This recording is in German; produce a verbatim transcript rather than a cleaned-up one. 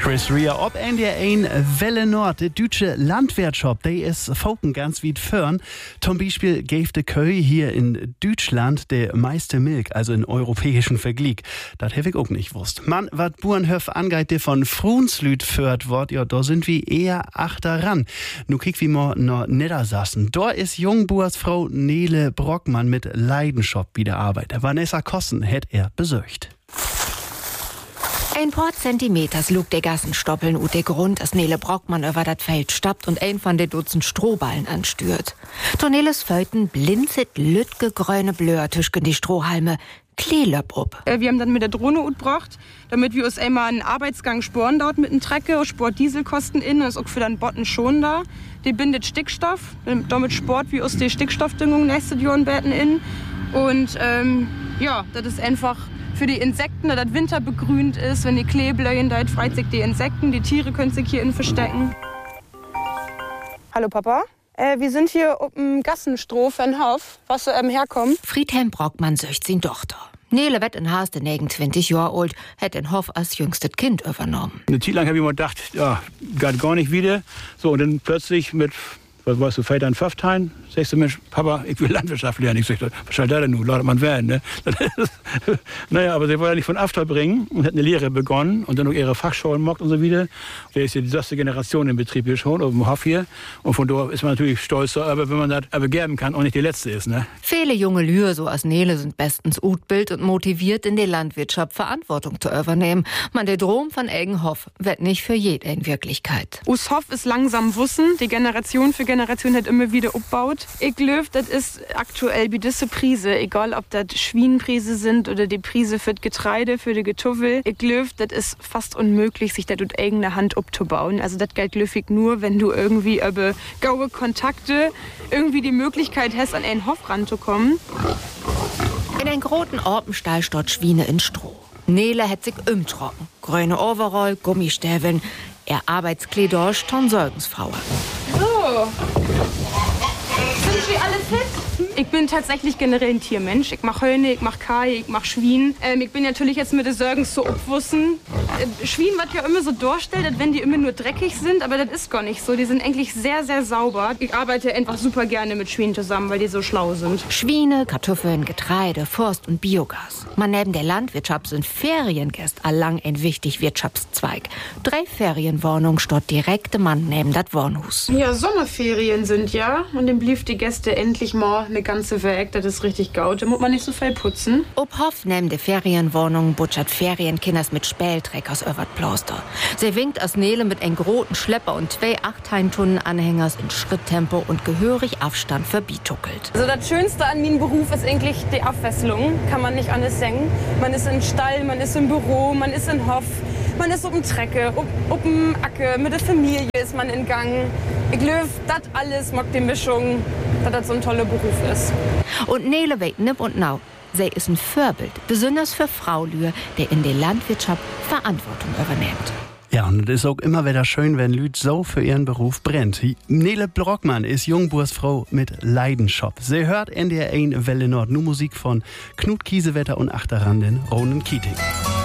Chris Rea, ob N D R eins Welle Nord, der deutsche Landwirtschaft, der ist Foken ganz weit fern. Zum Beispiel gäbe de Köy hier in Deutschland der meiste Milch, also in europäischen Vergleich. Das hätte ich auch nicht gewusst. Man, wat Burenhöf angeht, der von Frunslüt führt wird, ja, da sind wir eher achteran. Nu kick wie mal nach Niedersachsen. Da ist Jungbursfrau Nele Brockmann mit Leidenschaft bei der Arbeit. Vanessa Kossen hätt er besucht. Ein paar Zentimeters lug der Gassenstoppeln und der Grund, dass Nele Brockmann über das Feld stappt und ein von den Dutzend Strohballen anstört. Torneles Föten blinzet lütge grüne Blöhr tüschgen die Strohhalme, Kleelöpp ob. Wir haben dann mit der Drohne utbracht, damit wir uns einmal einen Arbeitsgang sporen dort mit dem Trecker, sport Dieselkosten in, das ist auch für den Botten schon da. Die bindet Stickstoff, damit sport wir uns die Stickstoffdüngung nächstes Jahr in in. Und ähm, ja, das ist einfach für die Insekten, da das Winter begrünt ist, wenn die Kleebläuen, da freut sich die Insekten, die Tiere können sich hier innen verstecken. Hallo Papa, äh, wir sind hier auf dem Gassenstroh von Hof, was so ähm, herkommt. Friedhelm Brockmann sechzehn Tochter. Nele wird in Haas, den negenundzwanzig Jahre alt, hat den Hof als jüngstes Kind übernommen. Eine Zeit lang habe ich mir gedacht, ja, geht gar nicht wieder. So, und dann plötzlich mit, was weißt du, Väter in Pfafftein, sagst du, Mensch, Papa, ich will Landwirtschaft lernen. Ich sag, was soll das denn nun? Lautet man werden, ne? Naja, aber sie wollte ja nicht von After bringen und hat eine Lehre begonnen und dann noch ihre Fachschulen mockt und so wieder. Der ist ja die sechste Generation im Betrieb hier schon, auf dem Hof hier. Und von daher ist man natürlich stolz, aber wenn man das begerben kann und nicht die Letzte ist, ne? Viele junge Lühe, so als Nele, sind bestens utbild und motiviert, in der Landwirtschaft Verantwortung zu übernehmen. Man, der Drom von Eggenhof wird nicht für jeden Wirklichkeit. Us Hof ist langsam wussen, die Generation für Generation hat immer wieder aufgebaut. Ich glaube, das ist aktuell wie diese Prise, egal ob das Schwienenprise sind oder die Prise für das Getreide, für die Getuffel. Ich glaube, das ist fast unmöglich, sich das mit eigener Hand abzubauen. Also das gilt löfig nur, wenn du irgendwie über gaue Kontakte irgendwie die Möglichkeit hast, an einen Hof ranzukommen. In einen großen Orpenstall steht Schwiene in Stroh. Nele hat sich umtrocken. Grüne Overall, Gummistäveln. Er Arbeitskleidorsch, Tonsorgensfrau. So. Sind Sie alle fit? Ich bin tatsächlich generell ein Tiermensch. Ich mach Höne, ich mach Kai, ich mach Schwien. Ähm, ich bin natürlich jetzt mit den Sorgens so abwussen. Äh, Schwien wird ja immer so dargestellt, als wenn die immer nur dreckig sind, aber das ist gar nicht so. Die sind eigentlich sehr, sehr sauber. Ich arbeite einfach super gerne mit Schwien zusammen, weil die so schlau sind. Schwiene, Kartoffeln, Getreide, Forst und Biogas. Man neben der Landwirtschaft sind Feriengäste allang ein wichtig Wirtschaftszweig. Drei Ferienwohnungen steht direkt Mann neben das Wohnhaus. Ja, Sommerferien sind ja. Und dann blieb die Gäste endlich mal eine ganze Weg. Das ist richtig gaut. Da muss man nicht so viel putzen. Ob Hof neben der Ferienwohnung butschert Ferienkinders mit Spältreckers über das Ploster. Sie winkt als Nele mit einem großen Schlepper und zwei Achtheintonnen-Anhängers in Schritttempo und gehörig Abstand verbietuckelt. Also das Schönste an meinem Beruf ist eigentlich die Abwechslung. Kann man nicht anders sagen. Man ist im Stall, man ist im Büro, man ist in Hof. Man ist auf dem Trecke, auf dem Acke, mit der Familie ist man in Gang. Ich glaube, das alles mag die Mischung, dass das so ein toller Beruf ist. Und Nele weht nipp und nau. Sie ist ein Vorbild, besonders für Fraulühe, der in der Landwirtschaft Verantwortung übernimmt. Ja, und es ist auch immer wieder schön, wenn Lüd so für ihren Beruf brennt. Nele Brockmann ist Jungbursfrau mit Leidenschaft. Sie hört N D R eins Welle Nord, nur Musik von Knut Kiesewetter und Achterrandin Ronen Keating.